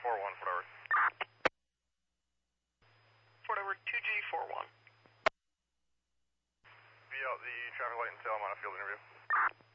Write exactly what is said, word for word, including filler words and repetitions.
four one, Fort Edward. Fort Edward two G four one. Be out the traffic light in Salem on a field interview.